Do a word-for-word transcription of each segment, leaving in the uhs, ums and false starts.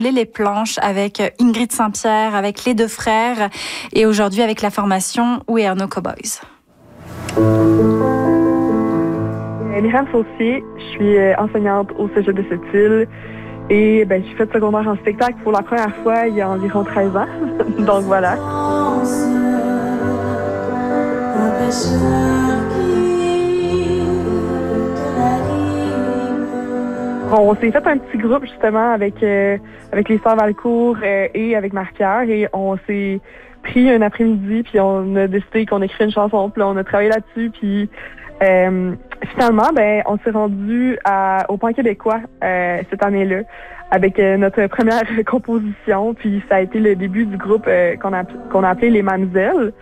les planches avec Ingrid Saint-Pierre, avec les deux frères et aujourd'hui avec la formation We Are No Cowboys. Myriam Saucier, je suis enseignante au Cégep de Sept-Îles et ben, j'ai fait secondaire en spectacle pour la première fois il y a environ treize ans. Donc voilà. On s'est fait un petit groupe justement avec, euh, avec les sœurs Valcourt euh, et avec Marc-Pierre et on s'est pris un après-midi puis on a décidé qu'on écrit une chanson puis là, on a travaillé là-dessus puis euh, finalement ben on s'est rendu à, au Point québécois euh, cette année-là avec euh, notre première composition puis ça a été le début du groupe euh, qu'on a, qu'on a appelé les Mamzelles.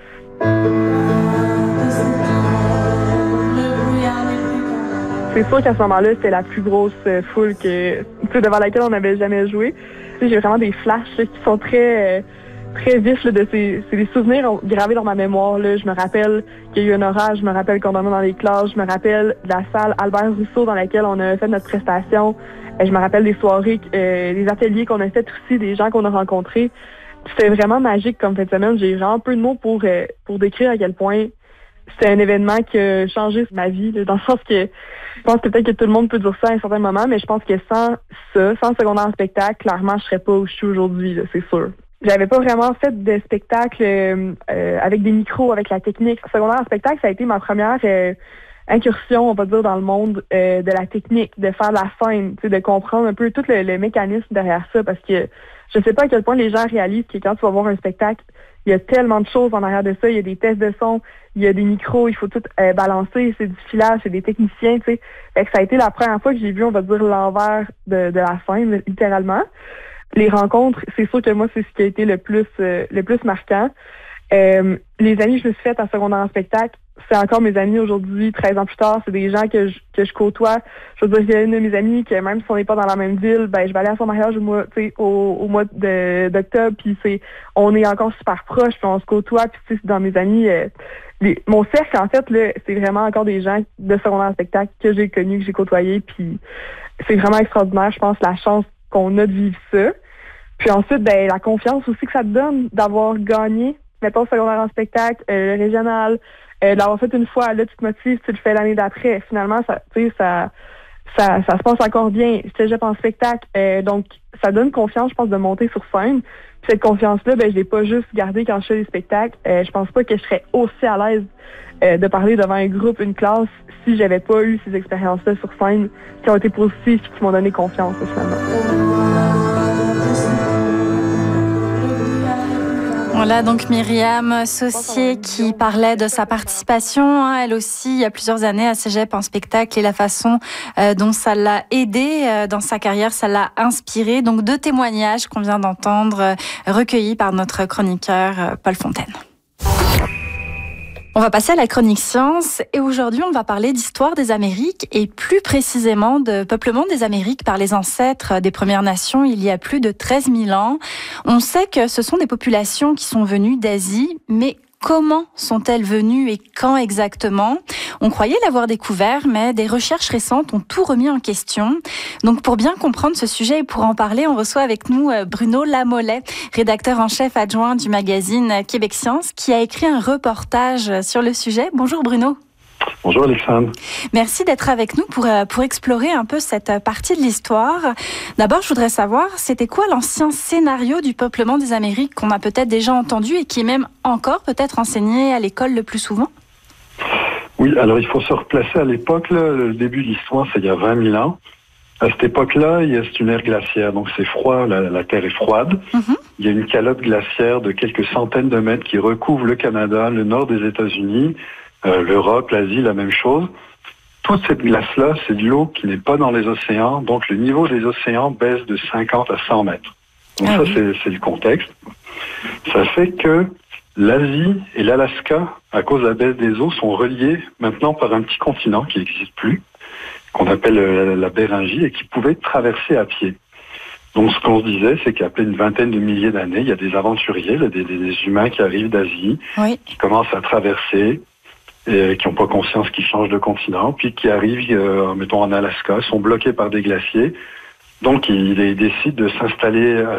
C'est sûr qu'à ce moment-là, c'était la plus grosse foule que, devant laquelle on n'avait jamais joué. J'ai vraiment des flashs là, qui sont très, euh, très vifs. Là, de ces, c'est des souvenirs gravés dans ma mémoire. Là. Je me rappelle qu'il y a eu un orage, je me rappelle qu'on dormait dans les classes, je me rappelle de la salle Albert Rousseau dans laquelle on a fait notre prestation. Et je me rappelle des soirées, euh, des ateliers qu'on a fait aussi, des gens qu'on a rencontrés. C'était vraiment magique comme fin de semaine. J'ai vraiment peu de mots pour, euh, pour décrire à quel point c'était un événement qui a changé ma vie, là, dans le sens que je pense que peut-être que tout le monde peut dire ça à un certain moment, mais je pense que sans ça, sans secondaire en spectacle, clairement, je serais pas où je suis aujourd'hui, là, c'est sûr. J'avais pas vraiment fait de spectacle euh, euh, avec des micros, avec la technique. Secondaire en spectacle, ça a été ma première euh, incursion, on va dire, dans le monde euh, de la technique, de faire la scène, de comprendre un peu tout le, le mécanisme derrière ça, parce que je sais pas à quel point les gens réalisent que quand tu vas voir un spectacle, il y a tellement de choses en arrière de ça. Il y a des tests de son, il y a des micros, il faut tout euh, balancer. C'est du filage, c'est des techniciens, tu sais. Fait que ça a été la première fois que j'ai vu, on va dire, l'envers de, de la scène, littéralement. Les rencontres, c'est sûr que moi, c'est ce qui a été le plus, euh, le plus marquant. Euh, les amis que je me suis faites en secondaire en spectacle, c'est encore mes amis aujourd'hui, treize ans plus tard. C'est des gens que je, que je côtoie. Je veux dire, il y a une de mes amies que même si on n'est pas dans la même ville, ben je vais aller à son mariage au mois, tu sais, au, au mois de, d'octobre. Puis c'est, on est encore super proches, puis on se côtoie. Puis tu sais, dans mes amis, euh, les, mon cercle en fait là, c'est vraiment encore des gens de secondaire en spectacle que j'ai connus, que j'ai côtoyés. Puis c'est vraiment extraordinaire. Je pense la chance qu'on a de vivre ça. Puis ensuite, ben la confiance aussi que ça te donne d'avoir gagné, mettons secondaire en spectacle, euh, le régional. Euh, de l'avoir fait une fois, là, tu te motives, tu le fais l'année d'après. Finalement, ça, tu sais, ça, ça, ça se passe encore bien. Cégep en spectacle. Euh, donc, ça donne confiance, je pense, de monter sur scène. Puis cette confiance-là, ben, je l'ai pas juste gardée quand je fais des spectacles. Euh, je pense pas que je serais aussi à l'aise euh, de parler devant un groupe, une classe, si j'avais pas eu ces expériences-là sur scène qui ont été positives et qui m'ont donné confiance, finalement. Voilà donc Myriam Saucier qui parlait de sa participation, hein, elle aussi, il y a plusieurs années à Cégep en spectacle et la façon euh, dont ça l'a aidée euh, dans sa carrière, ça l'a inspirée. Donc deux témoignages qu'on vient d'entendre euh, recueillis par notre chroniqueur euh, Paul Fontaine. On va passer à la chronique science et aujourd'hui on va parler d'histoire des Amériques et plus précisément de peuplement des Amériques par les ancêtres des Premières Nations il y a plus de treize mille ans. On sait que ce sont des populations qui sont venues d'Asie, mais comment sont-elles venues et quand exactement ? On croyait l'avoir découvert, mais des recherches récentes ont tout remis en question. Donc pour bien comprendre ce sujet et pour en parler, on reçoit avec nous Bruno Lamollet, rédacteur en chef adjoint du magazine Québec Science, qui a écrit un reportage sur le sujet. Bonjour Bruno. Bonjour Alexandre. Merci d'être avec nous pour, pour explorer un peu cette partie de l'histoire. D'abord, je voudrais savoir, c'était quoi l'ancien scénario du peuplement des Amériques qu'on a peut-être déjà entendu et qui est même encore peut-être enseigné à l'école le plus souvent ? Oui, alors il faut se replacer à l'époque, là, le début de l'histoire, c'est il y a vingt mille ans. À cette époque-là, c'est une ère glaciaire, donc c'est froid, la, la Terre est froide. Mm-hmm. Il y a une calotte glaciaire de quelques centaines de mètres qui recouvre le Canada, le nord des États-Unis, euh, l'Europe, l'Asie, la même chose. Toute cette glace-là, c'est de l'eau qui n'est pas dans les océans, donc le niveau des océans baisse de cinquante à cent mètres. Donc ah ça, oui. c'est, c'est le contexte. Ça fait que l'Asie et l'Alaska, à cause de la baisse des eaux, sont reliés maintenant par un petit continent qui n'existe plus, qu'on appelle la, la Béringie, et qui pouvait être traversé à pied. Donc ce qu'on se disait, c'est qu'après une vingtaine de milliers d'années, il y a des aventuriers, là, des, des humains qui arrivent d'Asie, oui. qui commencent à traverser, et qui n'ont pas conscience qu'ils changent de continent, puis qui arrivent, euh, mettons en Alaska, sont bloqués par des glaciers, Donc il, il décide de s'installer à